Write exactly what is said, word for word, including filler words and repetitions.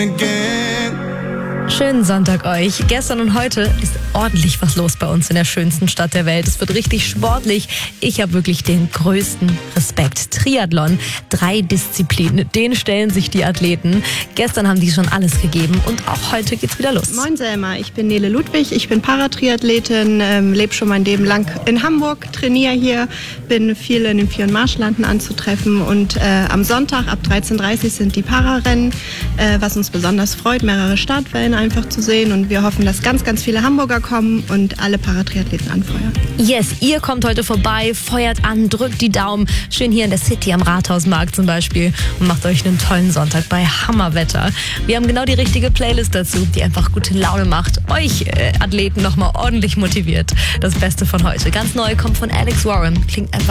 Schönen Sonntag euch. Gestern und heute ist ordentlich was los bei uns in der schönsten Stadt der Welt. Es wird richtig sportlich. Ich habe wirklich den größten Respekt. Triathlon, drei Disziplinen, den stellen sich die Athleten. Gestern haben die schon alles gegeben und auch heute geht's wieder los. Moin Selma, ich bin Nele Ludwig, ich bin Paratriathletin, ähm, lebe schon mein Leben lang in Hamburg, trainiere hier, bin viel in den Vier- und Marschlanden anzutreffen und äh, am Sonntag ab dreizehn Uhr dreißig sind die Pararennen, äh, was uns besonders freut, mehrere Startwellen einfach zu sehen und wir hoffen, dass ganz, ganz viele Hamburger kommen und alle Paratriathleten anfeuern. Yes, ihr kommt heute vorbei, feuert an, drückt die Daumen, schön hier in der City am Rathausmarkt zum Beispiel und macht euch einen tollen Sonntag bei Hammerwetter. Wir haben genau die richtige Playlist dazu, die einfach gute Laune macht, euch äh, Athleten nochmal ordentlich motiviert. Das Beste von heute, ganz neu, kommt von Alex Warren, klingt einfach